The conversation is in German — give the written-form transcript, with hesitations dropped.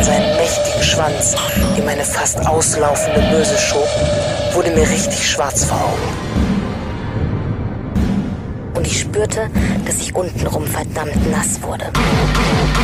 seinen mächtigen Schwanz in meine fast auslaufende Möse schob, wurde mir richtig schwarz vor Augen. Und ich spürte, dass ich untenrum verdammt nass wurde.